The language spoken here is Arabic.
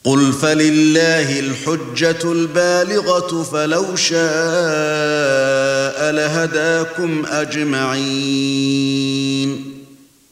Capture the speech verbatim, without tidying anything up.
قُلْ فَلِلَّهِ الْحُجَّةُ الْبَالِغَةُ فَلَوْ شَاءَ لَهَدَاكُمْ أَجْمَعِينَ